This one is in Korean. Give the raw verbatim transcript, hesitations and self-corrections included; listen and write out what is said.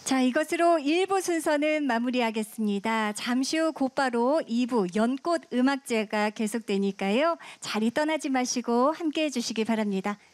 자, 이것으로 일 부 순서는 마무리하겠습니다. 잠시 후 곧바로 이 부 연꽃 음악제가 계속되니까요. 자리 떠나지 마시고 함께해 주시기 바랍니다.